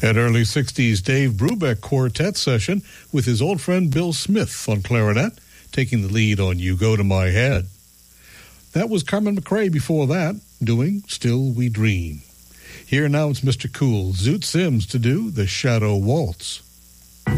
An early 60s Dave Brubeck quartet session with his old friend Bill Smith on clarinet, taking the lead on You Go to My Head. That was Carmen McRae before that, doing Still We Dream. Here now it's Mr. Cool, Zoot Sims to do The Shadow Waltz.